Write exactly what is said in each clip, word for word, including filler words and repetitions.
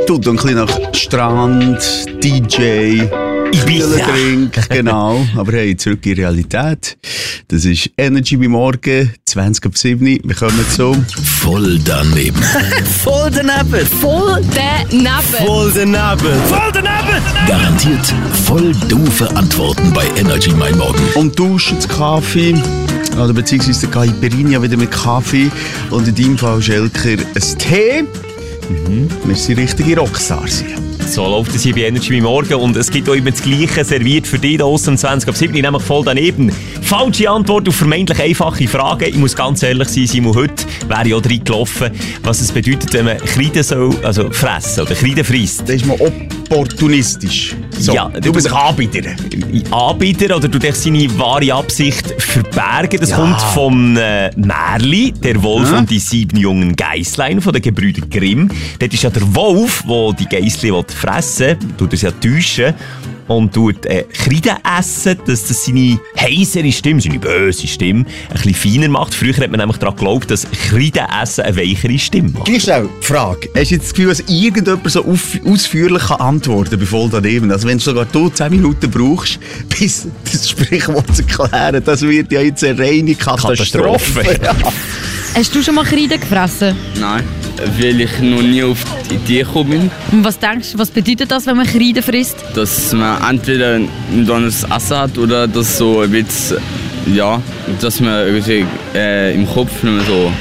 tut ein bisschen nach Strand, D J, Trink, genau. Aber hey, zurück in die Realität. Das ist Energy bei Morgen, zwanzig ab sieben. Wir kommen zum Voll daneben. Voll daneben. Voll daneben. Voll daneben. Voll daneben. Garantiert voll doofe Antworten bei Energy Mein Morgen. Und duschen, Kaffee, oder beziehungsweise der Caipirinha wieder mit Kaffee. Und in deinem Fall, Schelker, ein Tee. Mhm. Wir sind richtige Rockstars hier. So läuft es hier bei Energy Mein Morgen und es gibt auch immer das Gleiche serviert für dich da aussen um zwanzig ab sieben, nämlich voll daneben. Falsche Antwort auf vermeintlich einfache Fragen. Ich muss ganz ehrlich sein, Simon, heute wäre ich auch reingelaufen, was es bedeutet, wenn man Kreide soll, also fressen oder Kreide frisst. Das ist mal opportunistisch. So, ja, du bist ein Anbieter. Anbieter oder du darfst seine wahre Absicht verbergen. Das ja. kommt vom äh, Märli, der Wolf ja. und die sieben jungen Geißlein von den Gebrüder Grimm. Dort ist ja der Wolf, der die Geissli fressen will, tut es ja täuschen und tut äh, Kreide essen, dass das seine heisere Stimme, seine böse Stimme, ein bisschen feiner macht. Früher hat man nämlich daran geglaubt, dass Kreide essen eine weichere Stimme macht. Gleich schnell, Frage. Hast du jetzt das Gefühl, dass irgendjemand so auf, ausführlich kann antworten kann bei voll daneben? Also wenn du sogar du zehn Minuten brauchst, bis das Sprichwort zu erklären, das wird ja jetzt eine reine Katastrophe. Katastrophe. Ja. Hast du schon mal Kreide gefressen? Nein, weil ich noch nie auf die Idee gekommen bin. Und was denkst du, was bedeutet das, wenn man Kreide frisst? Dass man entweder ein donnes Essen hat oder dass so ein bisschen, ja, dass man irgendwie äh, im Kopf nicht mehr so...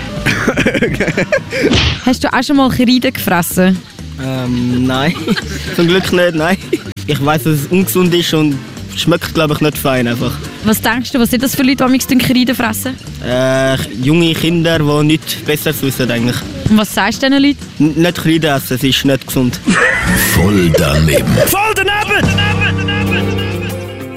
Hast du auch schon mal Kreide gefressen? Ähm, nein. Zum Glück nicht, nein. Ich weiss, dass es ungesund ist und schmeckt, glaube ich, nicht fein einfach. Was denkst du, was sind das für Leute, die Kreide fressen? Äh, junge Kinder, die nichts Besseres wissen eigentlich. Und was sagst du diesen Leuten? N- nicht Kreide essen, es ist nicht gesund. Voll daneben. Voll daneben!